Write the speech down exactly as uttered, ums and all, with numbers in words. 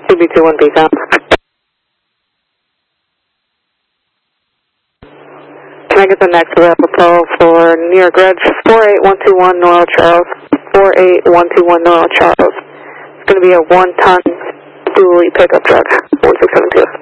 two B two one P count. Can I get the next available for New York Reg four eight one two one North Charles? four eight one two one North Charles. It's going to be a one-ton dually pickup truck, one six seven two.